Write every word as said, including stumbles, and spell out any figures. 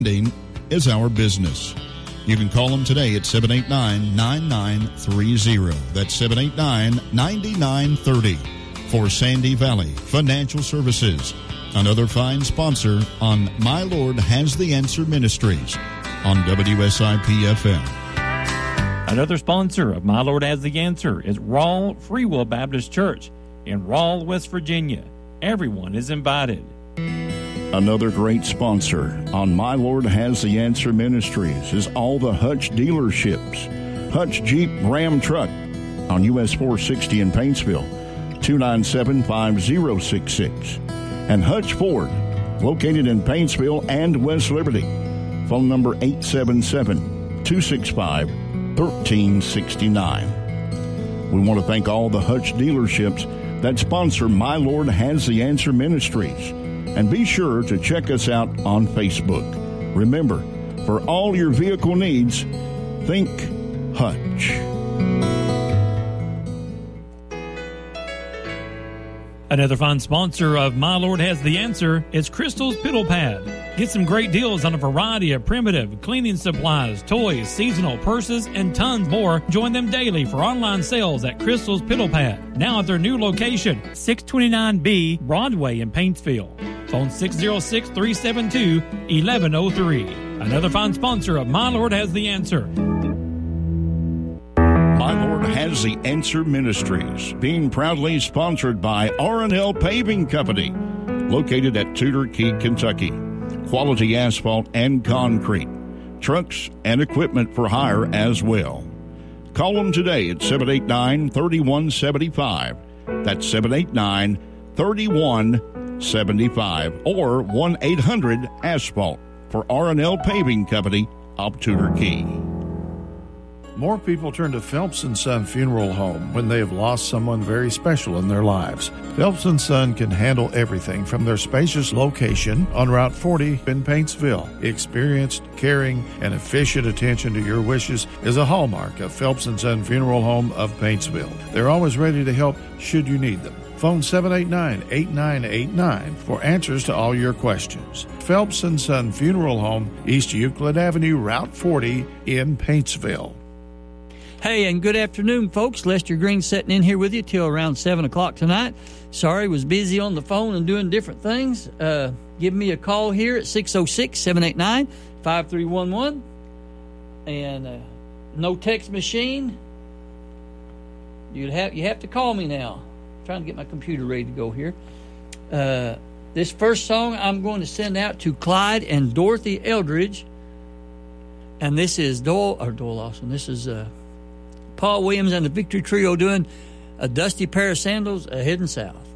is our business. You can call them today at seven eight nine, nine nine three zero. That's seven eight nine, nine nine three zero for Sandy Valley Financial Services. Another fine sponsor on My Lord Has the Answer Ministries on W S I P F M. Another sponsor of My Lord Has the Answer is Rawl Free Will Baptist Church in Rawl, West Virginia. Everyone is invited. Another great sponsor on My Lord Has the Answer Ministries is all the Hutch dealerships. Hutch Jeep Ram Truck on U S four sixty in Paintsville, two nine seven, five zero six six. And Hutch Ford, located in Paintsville and West Liberty. Phone number eight seven seven, two six five, one three six nine. We want to thank all the Hutch dealerships that sponsor My Lord Has the Answer Ministries. And be sure to check us out on Facebook. Remember, for all your vehicle needs, think Hutch. Another fine sponsor of My Lord Has the Answer is Crystal's Piddle Pad. Get some great deals on a variety of primitive cleaning supplies, toys, seasonal purses, and tons more. Join them daily for online sales at Crystal's Piddle Pad. Now at their new location, six twenty-nine B Broadway in Paintsville. Phone six oh six, three seven two, one one oh three. Another fine sponsor of My Lord Has the Answer. My Lord Has the Answer Ministries, being proudly sponsored by R and L Paving Company, located at Tudor Key, Kentucky. Quality asphalt and concrete, trucks and equipment for hire as well. Call them today at seven eight nine, three one seven five. That's seven eight nine, three one seven five or one eight hundred asphalt for R and L Paving Company of Tudor Key. More people turn to Phelps and Son Funeral Home when they have lost someone very special in their lives. Phelps and Son can handle everything from their spacious location on Route forty in Paintsville. Experienced, caring, and efficient attention to your wishes is a hallmark of Phelps and Son Funeral Home of Paintsville. They're always ready to help should you need them. Phone seven eight nine, eight nine eight nine for answers to all your questions. Phelps and Son Funeral Home, East Euclid Avenue, Route forty in Paintsville. Hey, and good afternoon, folks. Lester Green sitting in here with you till around seven o'clock tonight. Sorry, was busy on the phone and doing different things. Uh, give me a call here at six oh six, seven eight nine, five three one one. And uh, no text machine. You'd have You have to call me now. I'm trying to get my computer ready to go here. Uh, this first song I'm going to send out to Clyde and Dorothy Eldridge. And this is Doyle, or Doyle Lawson. This is... Uh, Paul Williams and the Victory Trio doing A Dusty Pair of Sandals, A Hidden South.